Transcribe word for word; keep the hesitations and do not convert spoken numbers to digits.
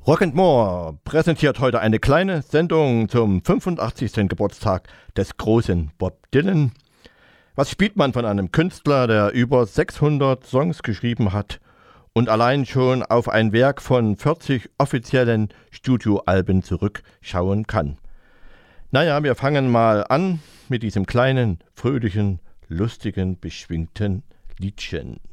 Rock'n'More präsentiert heute eine kleine Sendung zum fünfundachtzigsten Geburtstag des großen Bob Dylan. Was spielt man von einem Künstler, der über sechshundert Songs geschrieben hat und allein schon auf ein Werk von vierzig offiziellen Studioalben zurückschauen kann? Naja, wir fangen mal an mit diesem kleinen, fröhlichen, lustigen, beschwingten Liedchen.